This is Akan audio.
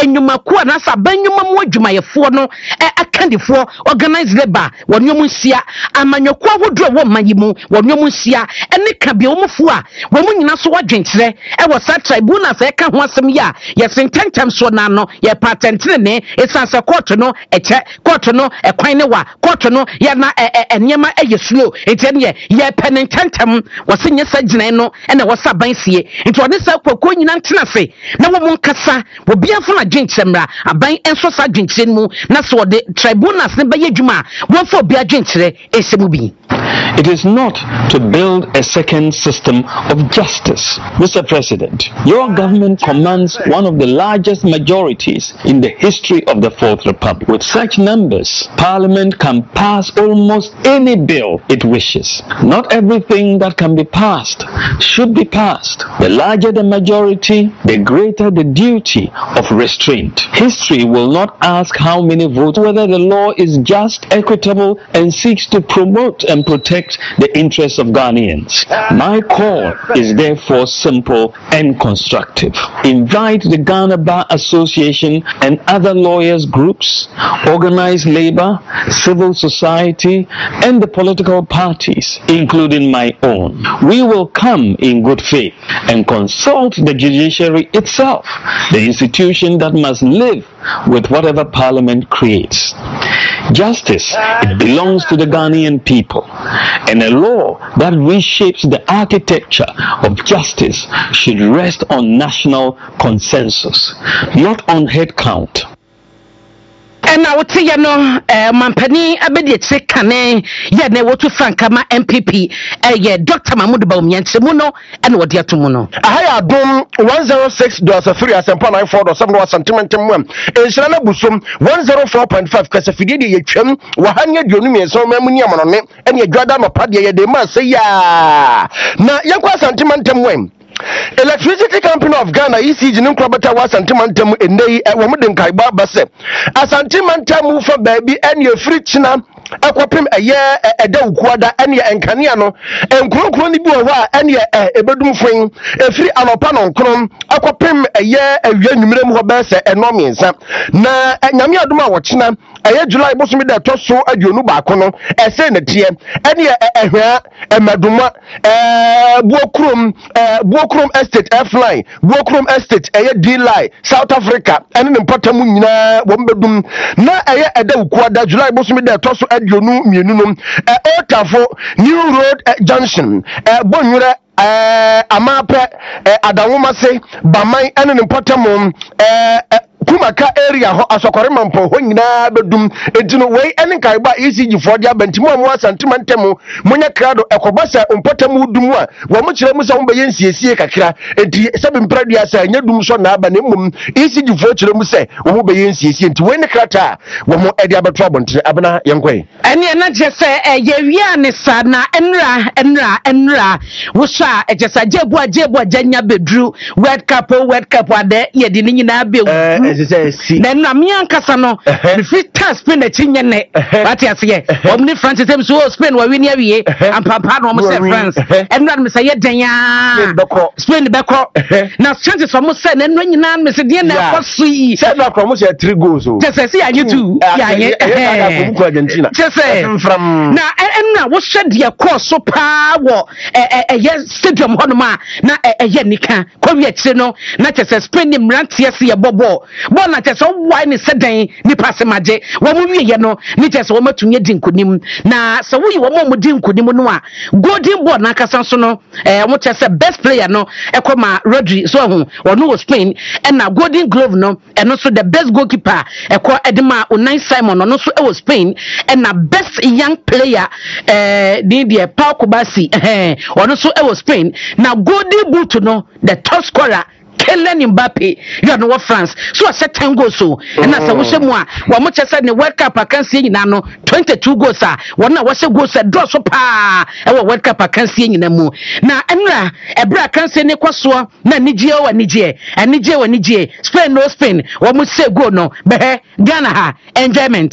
enyumaku na sa banyuma mu adwumayefo no akandifo organized labor wonyomu nsia amanyoku ahodo wo mayimu wonyomu nsia ene ka bia omufo a wo mu nyina so wadwenkyere e wo sa tribunal se ka ho asem ya yesententem so na no ye patentene ne esanse court no eche court no ekwan ne wa court no ya na enyema slow etene ye penententem wo se nye sagina no ene wo sa bansie nti one sa kwakwo nyina ntena se na wo mu nkasa wo biafo na dwenkyeremra aban enso sa dwenkyere mu na so de tribunals ne baye dwuma wo fo bia dwenkyere esemu bi. It is not to build a second system of justice. Mr. President, your government commands one of the largest majorities in the history of the Fourth Republic. With such numbers, Parliament can pass almost any bill it wishes. Not everything that can be passed should be passed. The larger the majority, the greater the duty of restraint. History will not ask how many votes, whether the law is just, equitable, and seeks to promote and protect the interests of Ghanaians. My call is therefore simple and constructive. Invite the Ghana Bar Association and other lawyers groups, organized labor, civil society, and the political parties, including my own. We will come in good faith and consult the judiciary itself, the institution that must live with whatever Parliament creates. Justice, it belongs to the Ghanaian people, and a law that reshapes the architecture of justice should rest on national consensus, not on head count. And I would say, Mampani Abedi Kane, Yane, what to Frankama MPP, Dr. Mahmoud Baumian Semuno, and what Yatumuno. I had done 106.3 as a panel for the 7 sentimentum one. In Shana Busum 104.5 Casafidi, Yachem, Wahanya Dunimi, so Mamuniam, and your Gradam of Padia, they must say, ya. Now, Yakwa sentimentum one. Electricity Company of Ghana ECG Nkrabata was sentimentum in the woman Kaiba Basse. A sentimentum for baby and your free china. Akwapem eye eda ukwada ene enkania no enkronkro ni bi owa ene ebedum fwen efiri anopa no nkrom akwapem eye awia nwumire mu ho be se enomiensa na nyame adoma wochena eye July bosomi da toso aduonu ba ko no ese ne tie ene ehwa emaduma buokrom estate airfly buokrom estate eye D-line South Africa ene ne mpatam nyina wo mbedum na eye eda ukwada July bosomi da toso Yonu Mienunum, Otafo, New Road Junction, Bonura, Amape, Adawumase, Bamai, and an important Kumaka area asokoremampo ho nyina bedum entino wey ene kaiba ECG for dia bantimo amwa santimantemu munya krado ekobasa ompatamu dumu a wo mu kire mu sa wo be yensiesie kakra enti sabe mpradua sa nya dum so na aba ne mum ECG for kire mu se wo be yensiesie enti we ne krata wo mo ede abeto abontere abena yenkwe ene na je se yewia ne sa na enra wo sha ejesa jebu ajanya bedru World Cup ade ye di ni nyina be then na me ankasa no the fit task spin the chinye ne what you say omni France tem so Spain wa win awie and papa no mo say France and na me say denya Spain beko na chances from say na no nyina me say dey na kwaso yi say na from say 3 goals o just say anyi tu ya Argentina just say from na na wo hwede ye course so pa wo stadium ho no ma na ye nika ko wi akire no na just Spain ni mrantie se ye bobo bona chese why ni sedan ni passe maje wo mu wiye no ni chese wo matunye dinkonim na se wo yi wo mu dinkonim no a golden ball na kasa so no wo chese best player no ekoma Rodri so hu ono wo Spain and na golden glove no eno so the best goalkeeper ekọ edema Unai Simon ono so e wo Spain and na best young player the Paul Kubasi ono so e wo Spain na golden boot no the top scorer Kylian Mbappe you know what France so I set 10 goals so and as I was saying wa mo chese ne World Cup akansie nyina no 22 goals a wona wo se goals draw so pa e wo World Cup akansie nyina mu na enra ebra akansie ne kwaso na nigye Spain no Spain wo mo se goal no be Ghana ha enjoyment